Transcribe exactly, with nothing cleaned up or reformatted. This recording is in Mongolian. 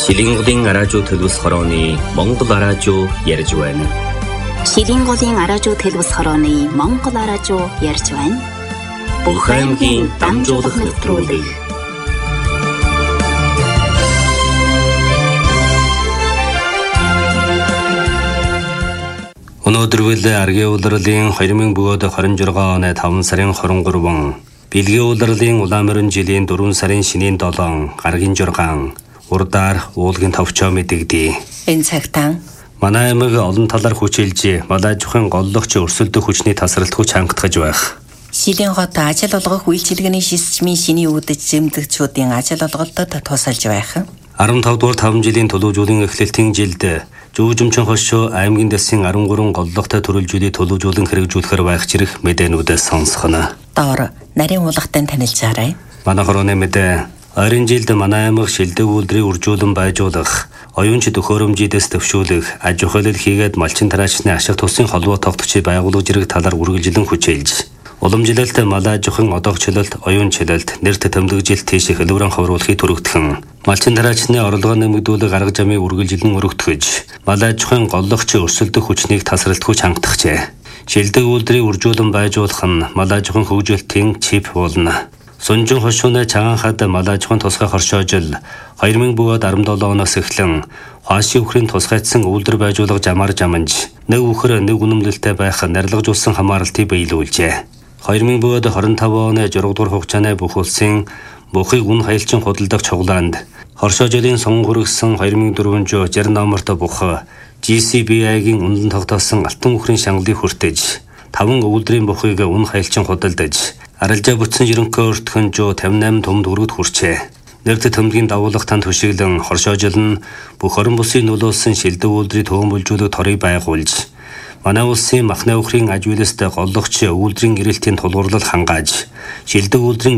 Шилинголын араажуу төлөвлөс хорооны Монгол араажуу ярьж байна. Шилинголын араажуу төлөвлөс хорооны Монгол араажуу ярьж байна. Бүх аймгийн дамжуулах нэвтрүүлэг. Өнөөдөр аргийн улирлын two thousand twenty-six оны five сарын twenty-three Бэлгийн улирлын улаан жилийн four сарын шинийн seven гаргийн жургаан урдаар уулгийн товчоо мэдэгдээ. Энэ цагтаа манай аймаг олон талаар хүчилж, малаажихын голлогч өрсөлдөх хүчний тасралт хүч хангатгаж байх. Шилийн хот ажил олгох үйлчилгээний шисжмийн шиний үдэж зэмлэгчүүдийн ажил олголтод тусалж байх. fifteen дугаар five жилийн төлөвжүүлэн эхлэлтийн жилд Жүүжимчин хошоо аймгийн дэсийн thirty-three голлогтой төрөлжүүлийг төлөвжүүлэн хэрэгжүүлэхээр байх зэрэг мэдээнүүдээс сонсгоно. Доор нарийн уулгатай танилцаарай. Манай хорооны мэдээ ойрын жилд манай аймаг шилдэг үйлдвэрийн үржүүлэн байжуулах, оюунч төхөөрөмжийдээс төвшүүлэх, аж ахуйлал хийгээд малчин тараачны ашиг тусын холбоо тогтцыг байгуулах зэрэг талаар үргэлжлэн хүчээлж, уламжлалт, малаажихын одоогчлалт, оюунчлалт, нэрт тэмдэглэлт тийш хэлбэрэн ховруулахыг түрэгдхэн, малчин тараачны орлогоо нэмэгдүүлэх арга замыг үргэлжлэн өргөтгөж, малаажихын голлогч өрсөлдөх хүчнийг тасралтгүй хангатгажээ. Шилдэг үйлдвэрийн үржүүлэн байжуулах нь малаажихын хөгжүүлэлтийн чип болно. Сунжин хошууны чаганхад малаажихын тусгай хоршоожил two thousand seventeen оноос эхлэн хаашийн үхрийн тусгайдсан үйлдвэр байжуулах жамаар жаманж, нэг үхэр нэг үнэмлэлтэй байх нарилгажуулсан хамааралтыг биелүүлжээ. two thousand twenty-five оны six дугаар хугацааны бүх улсын бүхийг үн хаялчин худалдах чуглаанд хоршоожилын сон хүргэсэн two thousand four hundred sixty номерт бүх G C B I-гийн үнэлэн тогтоосон алтан үхрийн шангалыг хүртэж, таван үйлдвэрийн бухыг үн хаялчин худалдаж, арилжаа бүтсэн жирэмхөө өртгөн fifty-eight төмд өргөд хүрчээ. Нэрт төмдгийн давуулах танд хөшиглэн хоршоожил нь бүх орон бүсийн нөлөөлсөн шилдэг үйлдвэрийн төвөн бүлжүүлэг торыг байгуулж, манай улсын махны үхрийн аж үйлстэй голлогч үйлдвэрийн эрэлтийн тулгуурлал хангааж, шилдэг үйлдвэрийн